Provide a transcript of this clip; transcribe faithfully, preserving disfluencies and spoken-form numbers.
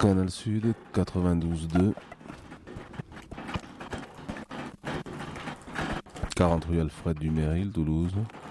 Canal Sud, quatre-vingt-douze deux, quarante rue Alfred Dumeril, Toulouse.